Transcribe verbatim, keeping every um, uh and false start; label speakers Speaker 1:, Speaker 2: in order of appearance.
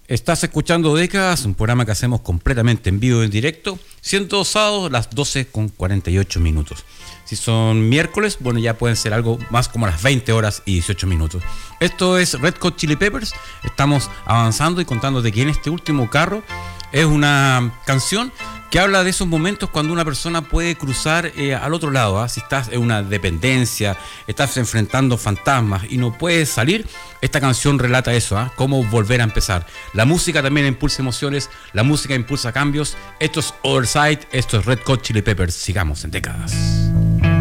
Speaker 1: Estás escuchando Décadas, un programa que hacemos completamente en vivo, en directo, siendo sábados las doce con cuarenta y ocho minutos. Si son miércoles, bueno, ya pueden ser algo más como las veinte horas y dieciocho minutos. Esto es Red Hot Chili Peppers. Estamos avanzando y contándote que en este último carro es una canción que habla de esos momentos cuando una persona puede cruzar eh, al otro lado, ¿eh? Si estás en una dependencia, estás enfrentando fantasmas y no puedes salir, esta canción relata eso, ¿eh? Cómo volver a empezar. La música también impulsa emociones, la música impulsa cambios. Esto es Otherside, esto es Red Hot Chili Peppers. Sigamos en Décadas.